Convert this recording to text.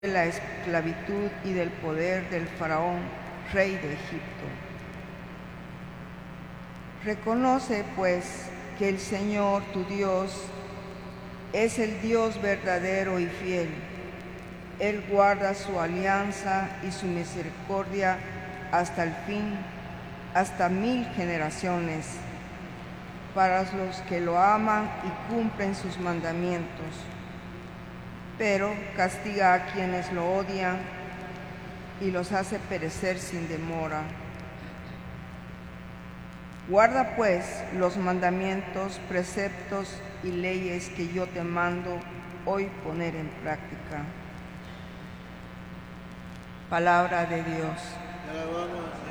de la esclavitud y del poder del faraón, rey de Egipto. Reconoce, pues, que el Señor, tu Dios, es el Dios verdadero y fiel. Él guarda su alianza y su misericordia hasta el fin, hasta 1000 generaciones, para los que lo aman y cumplen sus mandamientos. Pero castiga a quienes lo odian y los hace perecer sin demora. Guarda pues los mandamientos, preceptos y leyes que yo te mando hoy poner en práctica. Palabra de Dios. Te alabamos,